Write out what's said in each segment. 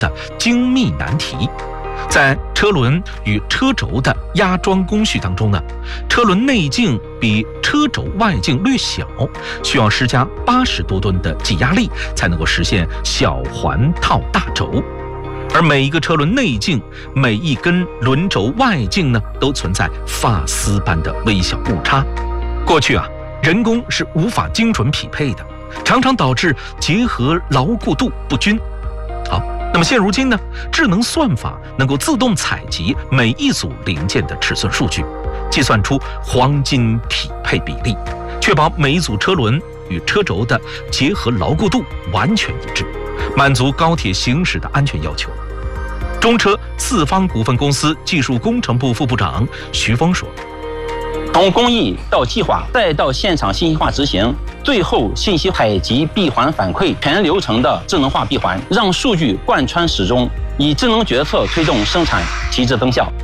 的精密难题。在车轮与车轴的压装工序当中呢，车轮内径比车轴外径略小，需要施加80多吨的挤压力才能够实现小环套大轴。而每一个车轮内径、每一根轮轴外径呢，都存在发丝般的微小误差。过去人工是无法精准匹配的，常常导致结合牢固度不均。好，那么现如今呢，智能算法能够自动采集每一组零件的尺寸数据，计算出黄金匹配比例，确保每一组车轮与车轴的结合牢固度完全一致，满足高铁行驶的安全要求。中车四方股份公司技术工程部副部长徐峰说：“ 从工艺到计划，再到现场信息化执行，最后信息采集、闭环反馈，全流程的智能化闭环，让数据贯穿始终，以智能决策推动生产提质增效。”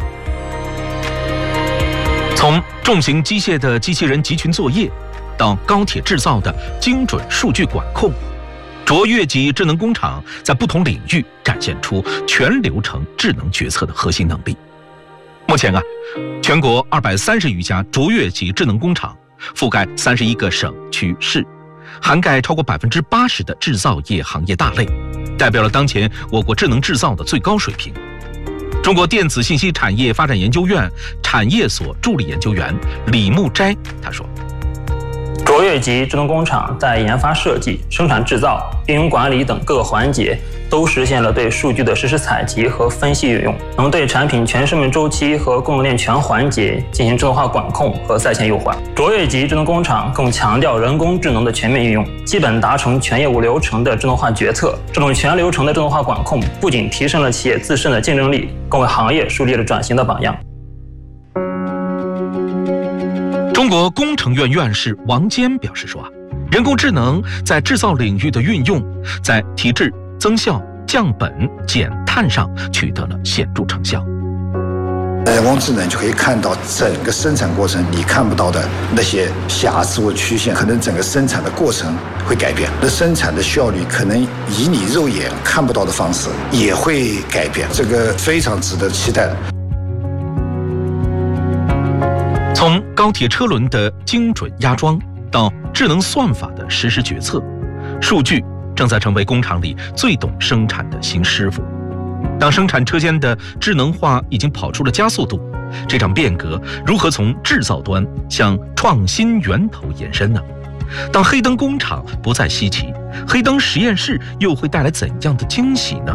从重型机械的机器人集群作业，到高铁制造的精准数据管控，卓越级智能工厂在不同领域展现出全流程智能决策的核心能力。目前全国230余家卓越级智能工厂，覆盖31个省区市，涵盖超过80%的制造业行业大类，代表了当前我国智能制造的最高水平。中国电子信息产业发展研究院产业所助理研究员李木斋他说：“ 卓越级智能工厂在研发设计、生产制造、运营管理等各个环节都实现了对数据的实时采集和分析运用，能对产品全生命周期和供应链全环节进行智能化管控和在线优化。卓越级智能工厂更强调人工智能的全面运用，基本达成全业务流程的智能化决策。这种全流程的智能化管控不仅提升了企业自身的竞争力，更为行业树立了转型的榜样。” 中国工程院院士王坚表示说：“人工智能在制造领域的运用，在提质、增效、降本、减碳上取得了显著成效。 人工智能就可以看到整个生产过程你看不到的那些瑕疵或曲线，可能整个生产的过程会改变，那生产的效率可能以你肉眼看不到的方式也会改变，这个非常值得期待的。” 从高铁车轮的精准压装到智能算法的实时决策，数据正在成为工厂里最懂生产的新师傅。当生产车间的智能化已经跑出了加速度，这场变革如何从制造端向创新源头延伸呢？当黑灯工厂不再稀奇，黑灯实验室又会带来怎样的惊喜呢？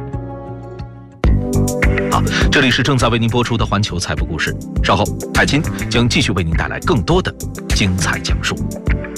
好，这里是正在为您播出的环球财富故事，稍后海金将继续为您带来更多的精彩讲述。